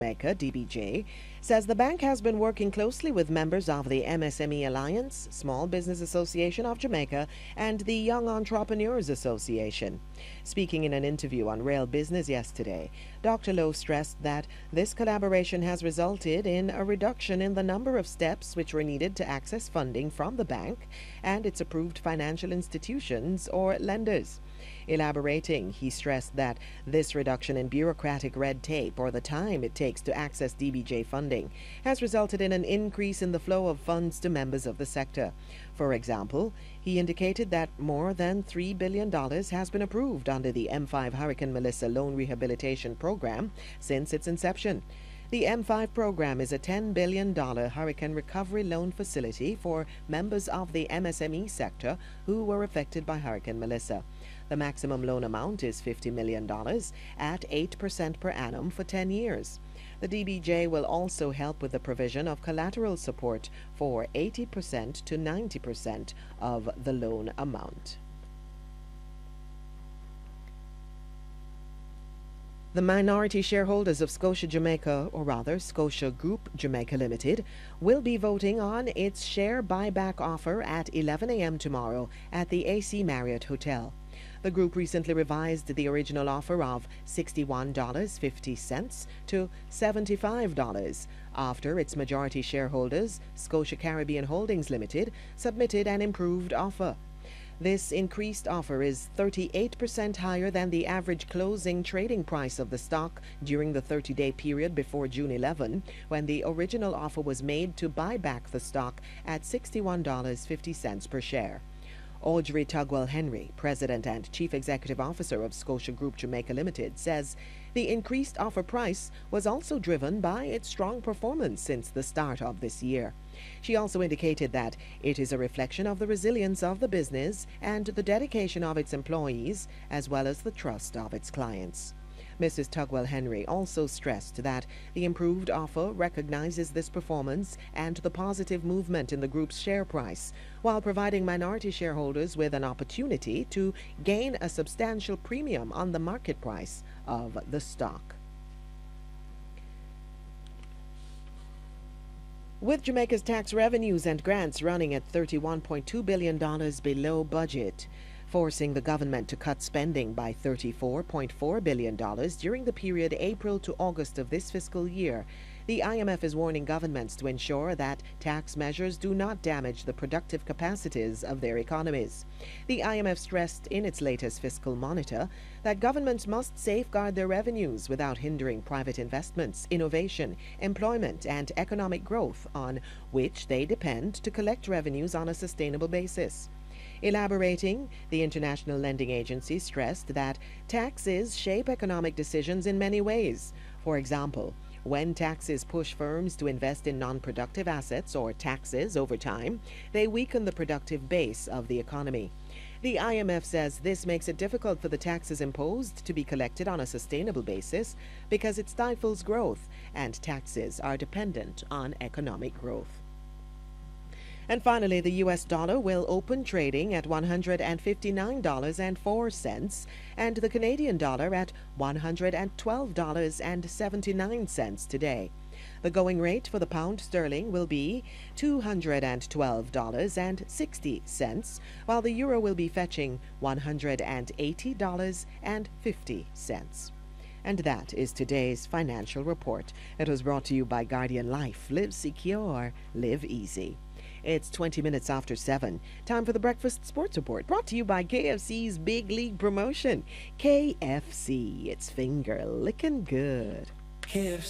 Jamaica, DBJ, says the bank has been working closely with members of the MSME Alliance, Small Business Association of Jamaica, and the Young Entrepreneurs Association. Speaking in an interview on Rail Business yesterday, Dr. Lowe stressed that this collaboration has resulted in a reduction in the number of steps which were needed to access funding from the bank and its approved financial institutions or lenders. Elaborating, he stressed that this reduction in bureaucratic red tape or the time it takes to access DBJ funding has resulted in an increase in the flow of funds to members of the sector. For example, he indicated that more than $3 billion has been approved under the M5 Hurricane Melissa Loan Rehabilitation Program since its inception. The M5 program is a $10 billion hurricane recovery loan facility for members of the MSME sector who were affected by Hurricane Melissa. The maximum loan amount is $50 million at 8% per annum for 10 years. The DBJ will also help with the provision of collateral support for 80% to 90% of the loan amount. The minority shareholders of Scotia Jamaica, or rather Scotia Group Jamaica Limited, will be voting on its share buyback offer at 11 a.m. tomorrow at the AC Marriott Hotel. The group recently revised the original offer of $61.50 to $75 after its majority shareholders, Scotia Caribbean Holdings Limited, submitted an improved offer. This increased offer is 38% higher than the average closing trading price of the stock during the 30-day period before June 11, when the original offer was made to buy back the stock at $61.50 per share. Audrey Tugwell Henry, President and Chief Executive Officer of Scotia Group Jamaica Limited, says the increased offer price was also driven by its strong performance since the start of this year. She also indicated that it is a reflection of the resilience of the business and the dedication of its employees, as well as the trust of its clients. Mrs. Tugwell Henry also stressed that the improved offer recognizes this performance and the positive movement in the group's share price, while providing minority shareholders with an opportunity to gain a substantial premium on the market price of the stock. With Jamaica's tax revenues and grants running at $31.2 billion below budget, forcing the government to cut spending by $34.4 billion during the period April to August of this fiscal year, the IMF is warning governments to ensure that tax measures do not damage the productive capacities of their economies. The IMF stressed in its latest fiscal monitor that governments must safeguard their revenues without hindering private investments, innovation, employment, and economic growth on which they depend to collect revenues on a sustainable basis. Elaborating, the International Lending Agency stressed that taxes shape economic decisions in many ways. For example, when taxes push firms to invest in non-productive assets or taxes over time, they weaken the productive base of the economy. The IMF says this makes it difficult for the taxes imposed to be collected on a sustainable basis because it stifles growth, and taxes are dependent on economic growth. And finally, the U.S. dollar will open trading at $159.04 and the Canadian dollar at $112.79 today. The going rate for the pound sterling will be $212.60, while the euro will be fetching $180.50. And that is today's financial report. It was brought to you by Guardian Life. Live secure, live easy. It's 20 minutes after 7. Time for the Breakfast Sports Report, brought to you by KFC's Big League Promotion. KFC, it's finger licking good. KFC.